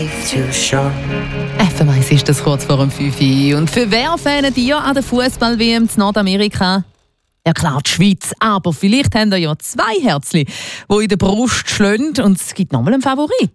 FMS ist das kurz vor dem 5 Uhr. Und für wer fährt ihr an der Fußball-WM in Nordamerika? Ja klar, die Schweiz. Aber vielleicht haben ihr ja 2 Herzchen, die in der Brust schlagen. Und es gibt nochmal einen Favorit.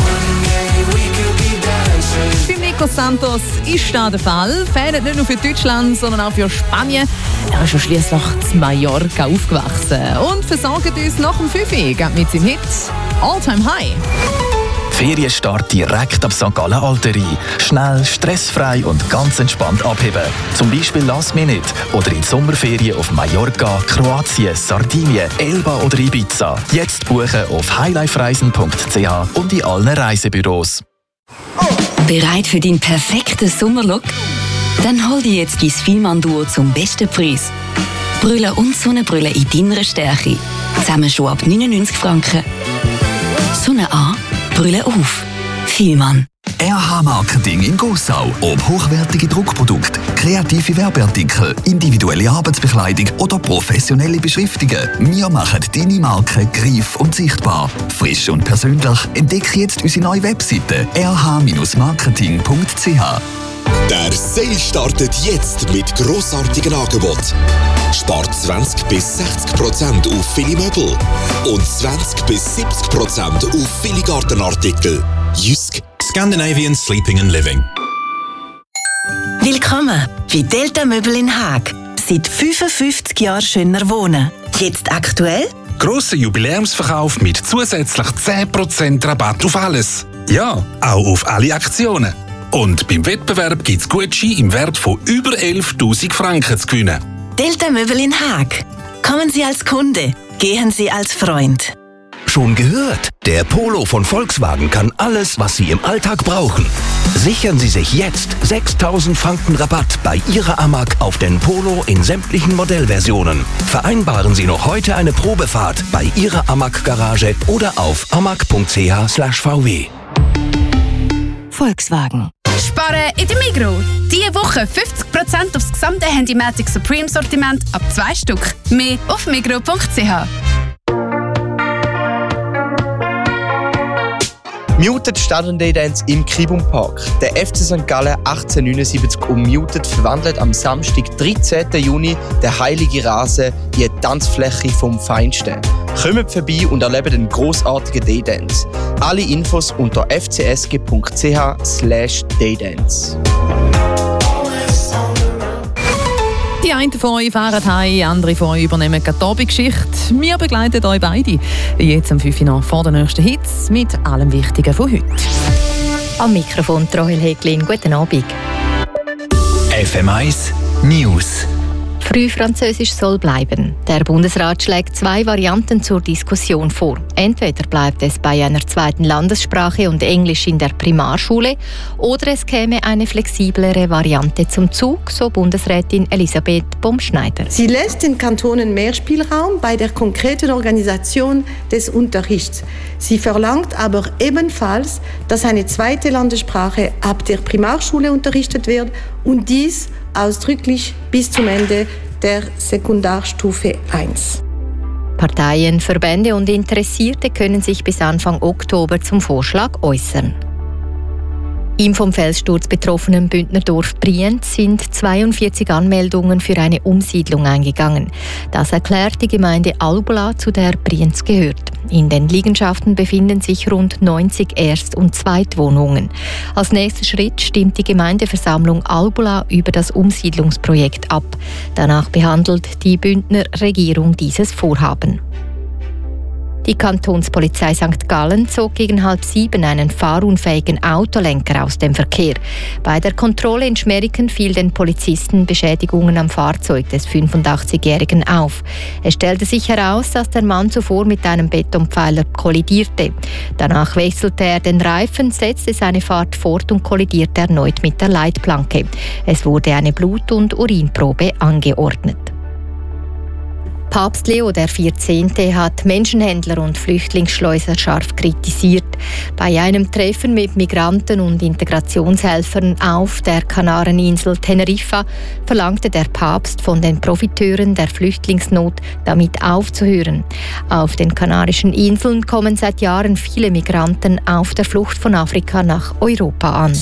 Für Nico Santos ist das der Fall. Fährt nicht nur für Deutschland, sondern auch für Spanien. Er ist ja schliesslich in Mallorca aufgewachsen. Und versorgt uns nach dem 5 Uhr mit seinem Hit All Time High. Ferienstart direkt ab St. Gallen Alterei. Schnell, stressfrei und ganz entspannt abheben. Zum Beispiel Last Minute oder in die Sommerferien auf Mallorca, Kroatien, Sardinien, Elba oder Ibiza. Jetzt buchen auf highlifereisen.ch und in allen Reisebüros. Bereit für deinen perfekten Sommerlook? Dann hol dir jetzt dein Fielmann-Duo zum besten Preis. Brille und Sonnenbrille in deiner Stärke. Zusammen schon ab 99 Franken. Sonne an, Brille auf. Fielmann. RH Marketing in Gossau. Ob hochwertige Druckprodukte, kreative Werbeartikel, individuelle Arbeitsbekleidung oder professionelle Beschriftungen. Wir machen deine Marke greif und sichtbar. Frisch und persönlich. Entdecke jetzt unsere neue Webseite rh-marketing.ch. Der Sale startet jetzt mit grossartigen Angeboten. Spart 20-60% auf viele Möbel und 20-70% auf viele Gartenartikel. Jysk. Scandinavian Sleeping and Living. Willkommen bei Delta Möbel in Haag. Seit 55 Jahren schöner wohnen. Jetzt aktuell? Grosser Jubiläumsverkauf mit zusätzlich 10% Rabatt auf alles. Ja, auch auf alle Aktionen. Und beim Wettbewerb gibt es Gutscheine im Wert von über 11.000 Franken zu gewinnen. Delta Möbel in Haag. Kommen Sie als Kunde, gehen Sie als Freund. Schon gehört? Der Polo von Volkswagen kann alles, was Sie im Alltag brauchen. Sichern Sie sich jetzt 6.000 Franken Rabatt bei Ihrer Amag auf den Polo in sämtlichen Modellversionen. Vereinbaren Sie noch heute eine Probefahrt bei Ihrer Amag-Garage oder auf amag.ch/vw. Volkswagen. Sparen in der Migros. Diese Woche 50% aufs gesamte Handymatic Supreme Sortiment ab 2 Stück. Mehr auf migros.ch. Muted Stadion Day Dance im Kibum Park. Der FC St. Gallen 1879 ummutet verwandelt am Samstag, 13. Juni, den heiligen Rasen in eine Tanzfläche vom Feinsten. Kommt vorbei und erlebt den grossartigen Day Dance. Alle Infos unter fcsg.ch/daydance. Die einen von euch fahren heim, andere von euch übernehmen die Abendgeschichte. Wir begleiten euch beide. Jetzt am 5 Uhr nach vor den nächsten Hits mit allem Wichtigen von heute. Am Mikrofon Rahel Häglin. Guten Abend. FMS News. Frühfranzösisch soll bleiben. Der Bundesrat schlägt 2 Varianten zur Diskussion vor. Entweder bleibt es bei einer zweiten Landessprache und Englisch in der Primarschule, oder es käme eine flexiblere Variante zum Zug, so Bundesrätin Elisabeth Bomschneider. Sie lässt den Kantonen mehr Spielraum bei der konkreten Organisation des Unterrichts. Sie verlangt aber ebenfalls, dass eine zweite Landessprache ab der Primarschule unterrichtet wird und dies ausdrücklich bis zum Ende der Sekundarstufe 1. Parteien, Verbände und Interessierte können sich bis Anfang Oktober zum Vorschlag äußern. Im vom Felssturz betroffenen Bündnerdorf Brienz sind 42 Anmeldungen für eine Umsiedlung eingegangen. Das erklärt die Gemeinde Albula, zu der Brienz gehört. In den Liegenschaften befinden sich rund 90 Erst- und Zweitwohnungen. Als nächster Schritt stimmt die Gemeindeversammlung Albula über das Umsiedlungsprojekt ab. Danach behandelt die Bündner Regierung dieses Vorhaben. Die Kantonspolizei St. Gallen zog gegen 6:30 einen fahrunfähigen Autolenker aus dem Verkehr. Bei der Kontrolle in Schmeriken fiel den Polizisten Beschädigungen am Fahrzeug des 85-Jährigen auf. Es stellte sich heraus, dass der Mann zuvor mit einem Betonpfeiler kollidierte. Danach wechselte er den Reifen, setzte seine Fahrt fort und kollidierte erneut mit der Leitplanke. Es wurde eine Blut- und Urinprobe angeordnet. Papst Leo XIV. Hat Menschenhändler und Flüchtlingsschleuser scharf kritisiert. Bei einem Treffen mit Migranten und Integrationshelfern auf der Kanareninsel Teneriffa verlangte der Papst von den Profiteuren der Flüchtlingsnot, damit aufzuhören. Auf den Kanarischen Inseln kommen seit Jahren viele Migranten auf der Flucht von Afrika nach Europa an.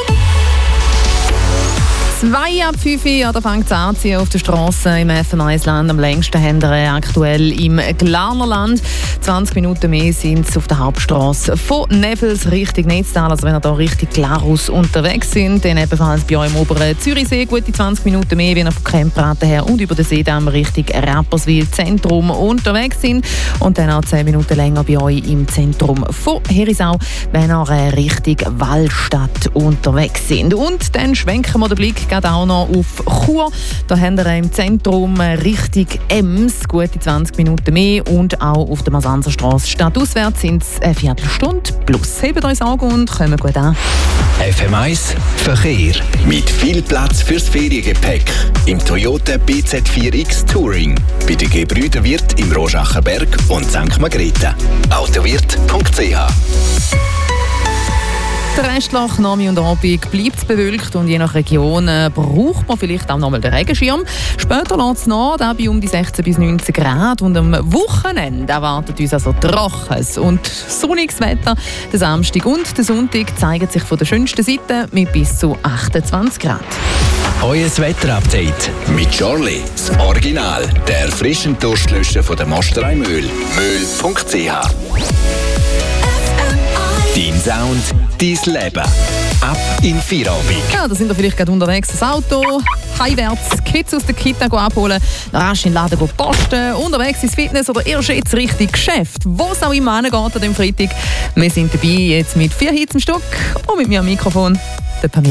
2 ab 5 Uhr, da fängt es an auf der Straße im FNIS-Land. Am längsten haben wir aktuell im Glarnerland. 20 Minuten mehr sind es auf der Hauptstraße von Nevels Richtung Netztal. Also wenn ihr da Richtung Glarus unterwegs sind, dann ebenfalls bei euch im oberen Zürichsee gute 20 Minuten mehr, wenn ihr von Kempraten her und über den Seedamm Richtung Rapperswil Zentrum unterwegs sind. Und dann auch 10 Minuten länger bei euch im Zentrum von Herisau, wenn ihr Richtung Wallstadt unterwegs sind. Und dann schwenken wir den Blick geht auch noch auf Chur. Da haben wir im Zentrum Richtung Ems gute 20 Minuten mehr und auch auf der Masanzerstraße stadtauswärts sind es eine Viertelstunde plus. Hebt euch Augen und kommen gut an. FM1 Verkehr. Mit viel Platz fürs Feriengepäck im Toyota BZ4X Touring. Bei den Gebrüder Wirth im Roschachenberg und St. Margrethe. Autowirt.ch. Der Restloch, Nami und Abend bleibt es bewölkt und je nach Region braucht man vielleicht auch nochmal den Regenschirm. Später lässt es nach, dabei um die 16 bis 19 Grad und am Wochenende erwartet uns also trockenes und sonniges Wetter. Der Samstag und der Sonntag zeigen sich von der schönsten Seite mit bis zu 28 Grad. Euer Wetterupdate mit Charlie, das Original, der frischen Durstlöscher von der Mosterei Mühl. Mühl.ch. Dein Sound, dein Leben. Ab in Feierabend. Ja, da sind wir vielleicht gerade unterwegs. Das Auto, heimwärts, Kids aus der Kita abholen, rasch in den Laden posten, unterwegs ins Fitness oder erst jetzt richtig Geschäft. Wo es auch immer hingeht an dem Freitag. Wir sind dabei jetzt mit 4 Hits am Stück und mit mir am Mikrofon. Der